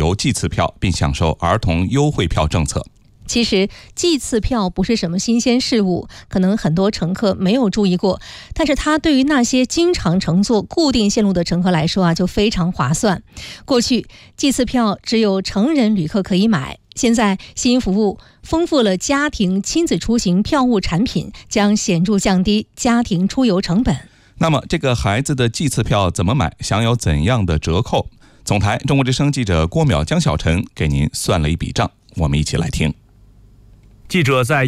游季次票，并享受儿童优惠票政策。 其实季次票不是什么新鲜事物，可能很多乘客没有注意过，但是它对于那些经常乘坐固定线路的乘客来说就非常划算。过去季次票只有成人旅客可以买，现在新服务丰富了家庭亲子出行票务产品，将显著降低家庭出游成本。 那么这个孩子的季次票怎么买，享有怎样的折扣？总台中国之声记者郭淼、江小晨给您算了一笔账，我们一起来听。 记者在